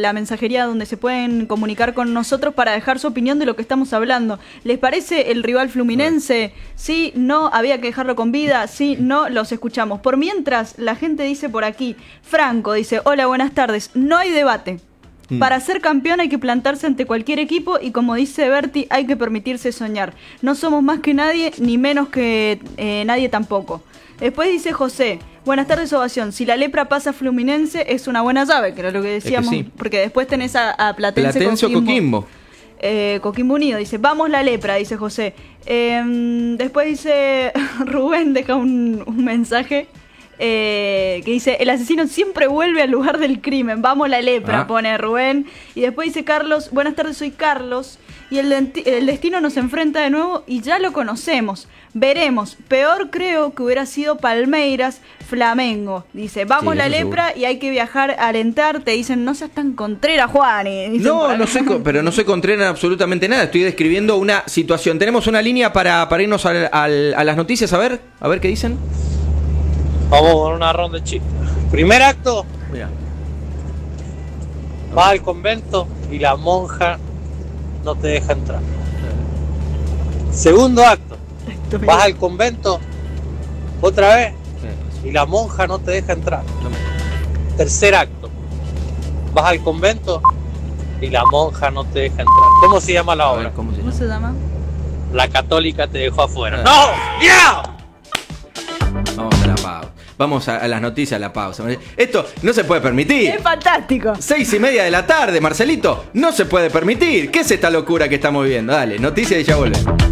la mensajería donde se pueden comunicar con nosotros para dejar su opinión de lo que estamos hablando. ¿Les parece el rival Fluminense? Sí, no, había que dejarlo con vida. Sí, no, los escuchamos. Por mientras, la gente dice por aquí, Franco dice, hola, buenas tardes, no hay debate. Para ser campeón hay que plantarse ante cualquier equipo y como dice Berti, hay que permitirse soñar. No somos más que nadie, ni menos que nadie tampoco. Después dice José, buenas tardes Ovación, si la Lepra pasa a Fluminense es una buena llave, que era lo que decíamos, es que sí. Porque después tenés a Platense o Coquimbo. Coquimbo Unido, dice, vamos la Lepra, dice José. Después dice, Rubén deja un mensaje. Que dice, el asesino siempre vuelve al lugar del crimen, vamos la Lepra, pone Rubén. Y después dice Carlos, buenas tardes, soy Carlos, y el destino nos enfrenta de nuevo y ya lo conocemos, veremos, peor creo que hubiera sido Palmeiras, Flamengo, dice, vamos la Lepra seguro. Y hay que viajar a alentar, te dicen, no seas tan contrera, Juan. Pero no soy contrera en absolutamente nada, estoy describiendo una situación. Tenemos una línea para irnos a las noticias, a ver qué dicen. Vamos con una ronda de chistes. Primer acto. Mira. Vas al convento y la monja no te deja entrar. Segundo acto. Vas al convento otra vez y la monja no te deja entrar. Tercer acto. Vas al convento y la monja no te deja entrar. ¿Cómo se llama la obra? ¿Cómo se llama? La católica te dejó afuera. ¡No! ¡Ya! Vamos a la pausa. Vamos a las noticias, a la pausa. Esto no se puede permitir. Es fantástico. 6:30 de la tarde, Marcelito. No se puede permitir. ¿Qué es esta locura que estamos viviendo? Dale, noticias y ya volvemos.